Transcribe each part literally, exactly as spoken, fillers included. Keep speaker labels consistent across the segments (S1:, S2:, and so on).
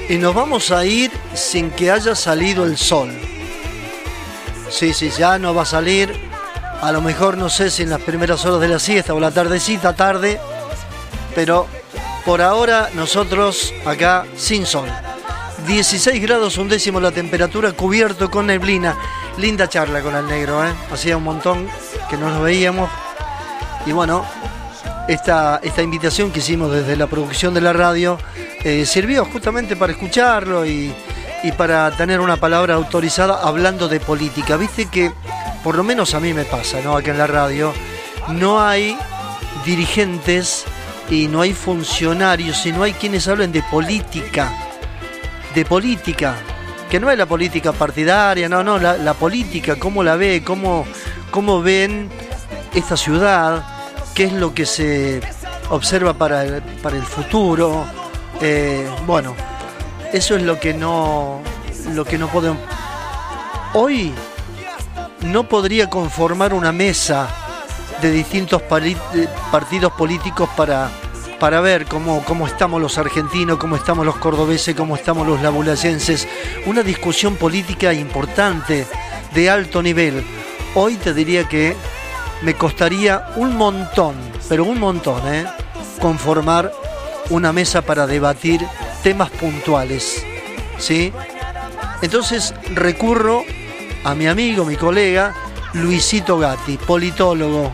S1: Y nos vamos a ir sin que haya salido el sol. Sí, sí, ya no va a salir. A lo mejor no sé si en las primeras horas de la siesta o la tardecita, tarde. Pero por ahora nosotros acá sin sol. dieciséis grados un décimo la temperatura, cubierto con neblina. Linda charla con el negro, ¿eh? Hacía un montón que no nos veíamos. Y bueno, esta, esta invitación que hicimos desde la producción de la radio eh, sirvió justamente para escucharlo y, y para tener una palabra autorizada hablando de política. Viste que, por lo menos a mí me pasa, ¿no? Acá en la radio, no hay dirigentes y no hay funcionarios y no hay quienes hablen de política. De política, que no es la política partidaria, no, no, la, la política, cómo la ve, cómo, cómo ven esta ciudad, qué es lo que se observa para el, para el futuro. Eh, bueno, eso es lo que no, lo que no podemos. Hoy no podría conformar una mesa de distintos pali, de partidos políticos para para ver cómo, cómo estamos los argentinos, cómo estamos los cordobeses, cómo estamos los labulayenses. Una discusión política importante, de alto nivel. Hoy te diría que me costaría un montón, pero un montón, ¿eh? conformar una mesa para debatir temas puntuales, ¿sí? Entonces recurro a mi amigo, mi colega, Luisito Gatti, politólogo.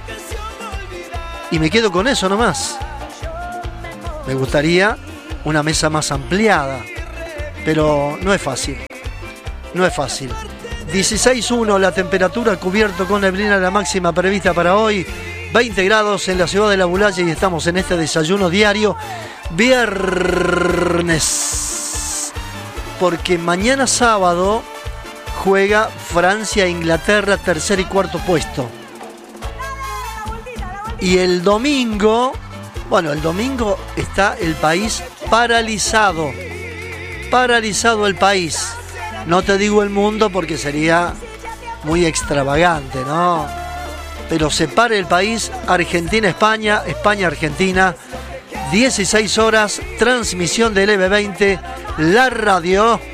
S1: Y me quedo con eso nomás. Me gustaría una mesa más ampliada, pero no es fácil, no es fácil. dieciséis uno la temperatura, cubierto con neblina, la máxima prevista para hoy, veinte grados en la ciudad de La Bulaya y estamos en este desayuno diario, viernes, porque mañana sábado juega Francia-Inglaterra, tercer y cuarto puesto. Y el domingo... Bueno, el domingo está el país paralizado. Paralizado el país. No te digo el mundo porque sería muy extravagante, ¿no? Pero se para el país, Argentina-España, España-Argentina, dieciséis horas, transmisión del E V veinte, la radio.